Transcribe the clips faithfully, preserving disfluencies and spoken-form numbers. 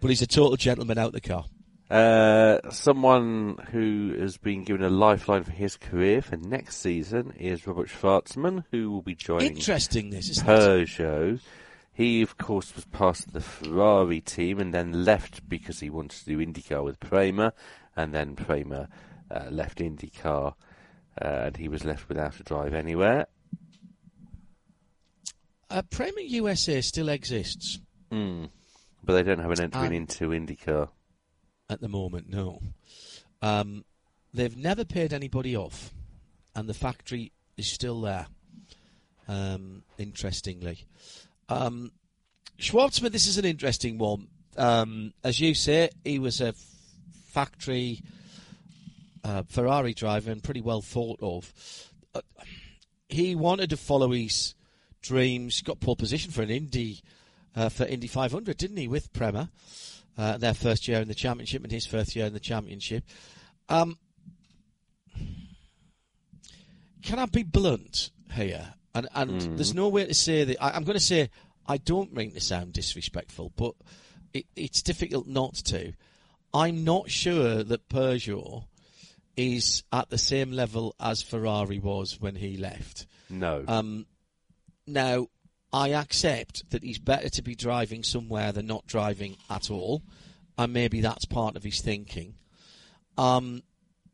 But he's a total gentleman out the car. Uh, someone who has been given a lifeline for his career for next season is Robert Schwartzman, who will be joining Interesting, this, isn't Peugeot. It? He, of course, was part of the Ferrari team and then left because he wanted to do IndyCar with Prema, and then Prema uh, left IndyCar, uh, and he was left without a drive anywhere. Uh, Prema U S A still exists. Mm. But they don't have an entry um, into IndyCar. At the moment, no. Um, they've never paid anybody off, and the factory is still there, um, interestingly. Um, Schwartzman, this is an interesting one. Um, as you say, he was a factory uh, Ferrari driver and pretty well thought of. Uh, he wanted to follow his dreams, got pole position for an Indy, uh, for Indy five hundred, didn't he, with Prema? Uh, their first year in the championship and his first year in the championship. Um, can I be blunt here? And, and mm. there's no way to say that. I, I'm going to say I don't mean to sound disrespectful, but it, it's difficult not to. I'm not sure that Peugeot is at the same level as Ferrari was when he left. No. Um, now, I accept that he's better to be driving somewhere than not driving at all, and maybe that's part of his thinking. Um,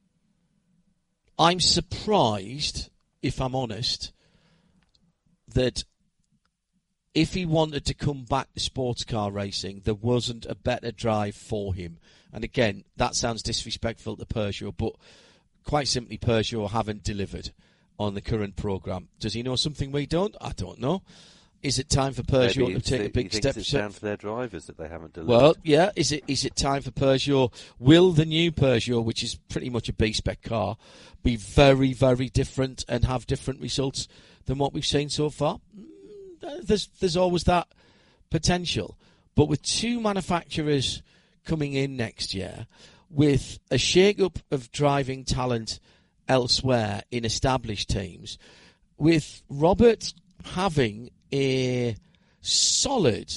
I'm surprised, if I'm honest, that if he wanted to come back to sports car racing, there wasn't a better drive for him. And again, that sounds disrespectful to Peugeot, but quite simply, Peugeot haven't delivered on the current programme. Does he know something we don't? I don't know. Is it time for Peugeot to take a big step? It's down to their drivers that they haven't delivered. Well, yeah. Is it is it time for Peugeot? Will the new Peugeot, which is pretty much a B-spec car, be very, very different and have different results than what we've seen so far? There's there's always that potential. But with two manufacturers coming in next year, with a shake-up of driving talent elsewhere in established teams, with Robert having a solid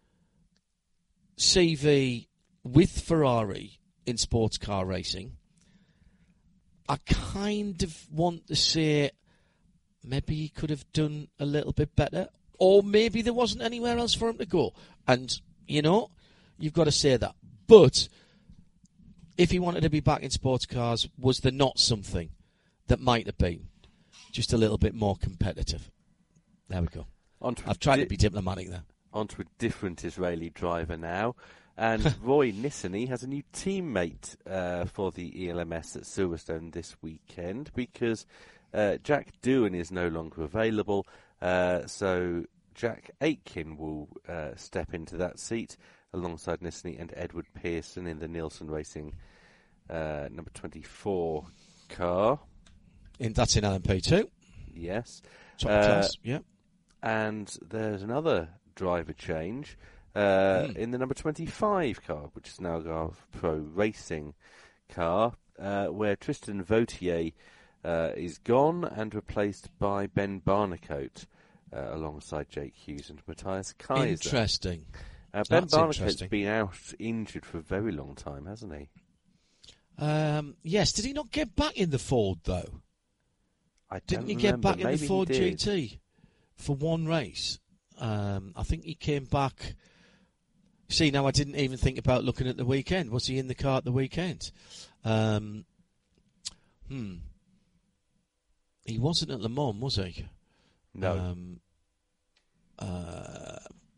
C V with Ferrari in sports car racing, I kind of want to say maybe he could have done a little bit better, or maybe there wasn't anywhere else for him to go. And, you know, you've got to say that. But if he wanted to be back in sports cars, was there not something that might have been just a little bit more competitive? There we go. I've tried di- to be diplomatic there. On to a different Israeli driver now. And Roy Nissany has a new teammate uh, for the E L M S at Silverstone this weekend because uh, Jack Doohan is no longer available. Uh, so Jack Aitken will uh, step into that seat alongside Nissany and Edward Pearson in the Nielsen Racing uh, number twenty-four car. In, that's in L M P two. Yes. Top uh, class, yeah. And there's another driver change uh, mm. in the number twenty-five car, which is now a Algarve Pro Racing car, uh, where Tristan Vautier uh, is gone and replaced by Ben Barnicoat uh, alongside Jake Hughes and Matthias Kaiser. Interesting. Uh, Ben Barnicoat's been out injured for a very long time, hasn't he? Um, yes. Did he not get back in the Ford, though? I Didn't he remember. get back Maybe in the Ford G T for one race? Um, I think he came back. See, now I didn't even think about looking at the weekend. Was he in the car at the weekend? Um, hmm. He wasn't at Le Mans, was he? No. Um, uh,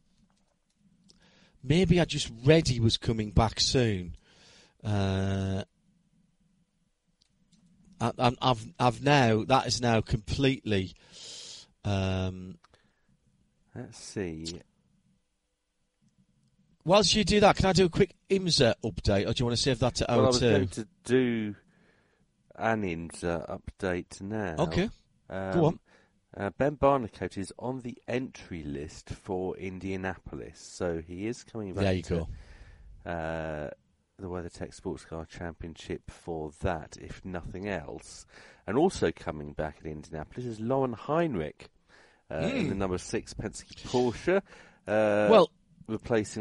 maybe I just read he was coming back soon. Uh, I, I've, I've now, that is now completely. Um, Let's see. Whilst you do that, can I do a quick IMSA update, or do you want to save that to well, O two? I was going to do an IMSA update now. Okay, um, go on. Uh, Ben Barnicoat is on the entry list for Indianapolis, so he is coming back there you to go. Uh, the WeatherTech Sports Car Championship for that, if nothing else. And also coming back at Indianapolis is Lauren Heinrich uh, mm. in the number six Penske Porsche. Uh, well, replacing